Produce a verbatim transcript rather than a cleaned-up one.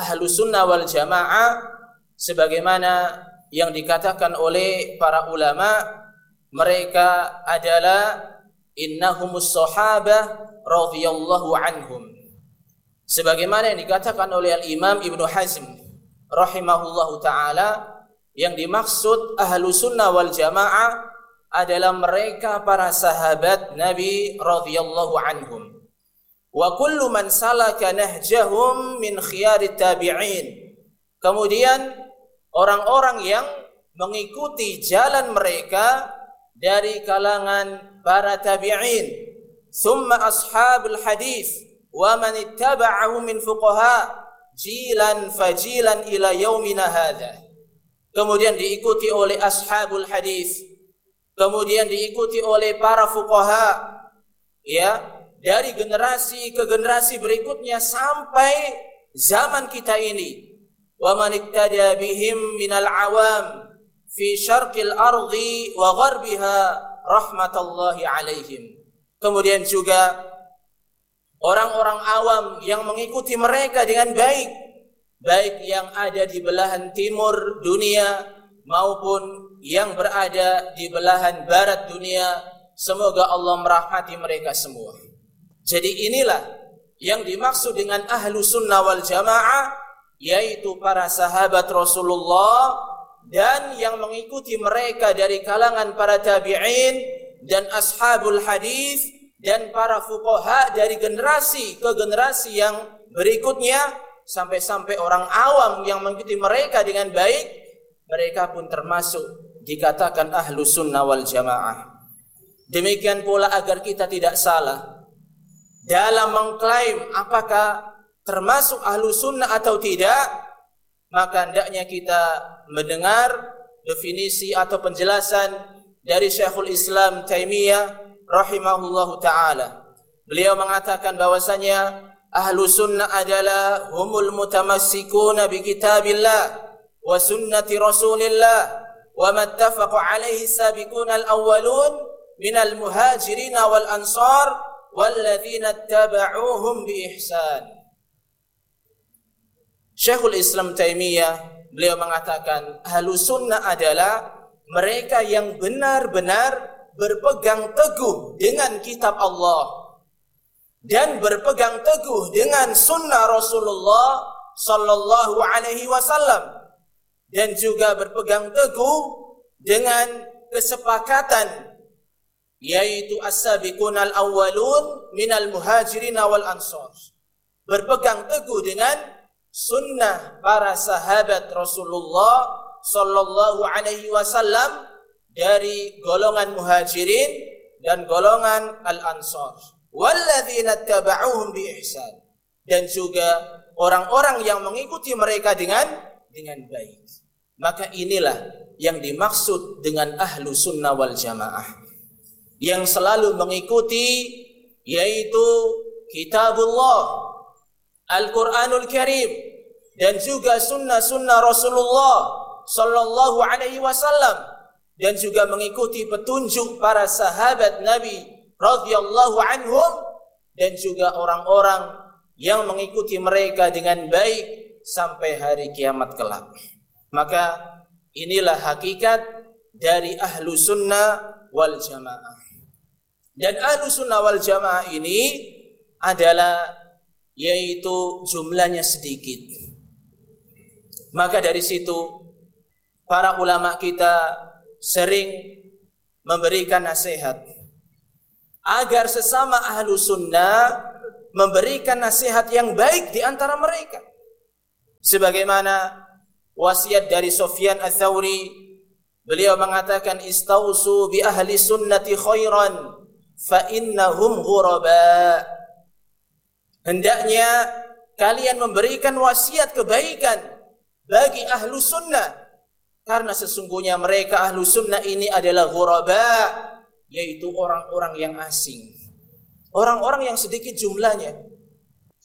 Ahlus Sunnah wal Jamaah sebagaimana yang dikatakan oleh para ulama, mereka adalah innahumus sahabah radhiyallahu anhum. Sebagaimana yang dikatakan oleh Al-Imam Ibnu Hazm rahimahullahu taala, yang dimaksud Ahlus Sunnah wal Jamaah adalah mereka para sahabat Nabi radhiyallahu anhum. Wa kullu man salaka nahjahum min khiyarit tabi'in. Kemudian orang-orang yang mengikuti jalan mereka dari kalangan para tabi'in. Thumma ashabul hadis wa man ittaba'ahum min fuqaha jilan fajilan ila yaumina hadha. Kemudian diikuti oleh ashabul hadis. Kemudian diikuti oleh para fuqaha, ya, dari generasi ke generasi berikutnya sampai zaman kita ini. Wa man ittada bihim minal awam fi syarqil ardi wa gharbiha rahmatullahi alaihim. Kemudian juga orang-orang awam yang mengikuti mereka dengan baik, baik yang ada di belahan timur dunia maupun yang berada di belahan barat dunia. Semoga Allah merahmati mereka semua. Jadi inilah yang dimaksud dengan Ahlus Sunnah wal Jamaah, yaitu para sahabat Rasulullah dan yang mengikuti mereka dari kalangan para tabi'in dan ashabul hadis dan para fuqaha dari generasi ke generasi yang berikutnya, sampai-sampai orang awam yang mengikuti mereka dengan baik, mereka pun termasuk dikatakan Ahlus Sunnah wal Jamaah. Demikian pula agar kita tidak salah dalam mengklaim apakah termasuk Ahlus Sunnah atau tidak, maka hendaknya kita mendengar definisi atau penjelasan dari Syekhul Islam Taimiyah rahimahullahu ta'ala. Beliau mengatakan bahwasanya Ahlus Sunnah adalah humul mutamassikuna bi kitabillah wa sunnati Rasulillah wa mattafaqu alaihi sabiquna al-awwalun minal muhajirin wal ansar walladzina ittaba'uuhum bi ihsan. Syekhul Islam Taimiyah beliau mengatakan Ahlus Sunnah adalah mereka yang benar-benar berpegang teguh dengan kitab Allah dan berpegang teguh dengan sunnah Rasulullah sallallahu alaihi wasallam, dan juga berpegang teguh dengan kesepakatan yaitu as-sabiqunal awwalun minal muhajirin wal ansar. Berpegang teguh dengan sunnah para sahabat Rasulullah sallallahu alaihi wasallam dari golongan muhajirin dan golongan al-ansar. Walladzina ittaba'uuhum bi ihsan, dan juga orang-orang yang mengikuti mereka dengan dengan baik. Maka inilah yang dimaksud dengan Ahlus Sunnah wal Jamaah, yang selalu mengikuti yaitu kitabullah, Al-Quranul Karim, dan juga sunnah-sunnah Rasulullah sallallahu alaihi wasallam, dan juga mengikuti petunjuk para sahabat Nabi radhiyallahu anhum, dan juga orang-orang yang mengikuti mereka dengan baik sampai hari kiamat kelak. Maka inilah hakikat dari Ahlus Sunnah wal Jamaah. Dan Ahlus Sunnah wal Jamaah ini adalah yaitu jumlahnya sedikit. Maka dari situ para ulama kita sering memberikan nasihat agar sesama Ahlus Sunnah memberikan nasihat yang baik di antara mereka. Sebagaimana wasiat dari Sufyan Ats-Tsauri, beliau mengatakan istausu bi ahli sunnati khairan fa innahum ghuraba. Hendaknya kalian memberikan wasiat kebaikan bagi Ahlus Sunnah, karena sesungguhnya mereka Ahlus Sunnah ini adalah ghuraba, yaitu orang-orang yang asing, orang-orang yang sedikit jumlahnya.